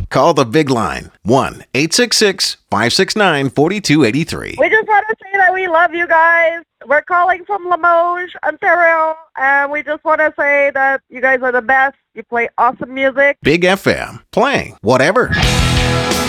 Call the big line, 1-866-569-4283. We just want to say that we love you guys. We're calling from Limoges, Ontario, and we just want to say that you guys are the best. You play awesome music. Big FM, playing whatever.